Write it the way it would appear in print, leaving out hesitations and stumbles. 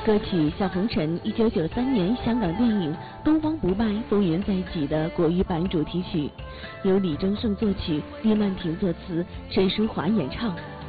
歌曲《笑红尘》1993年香港电影《东方不败》风云再起的国语版主题曲，由李宗盛作曲，李曼婷作词，陈淑桦演唱。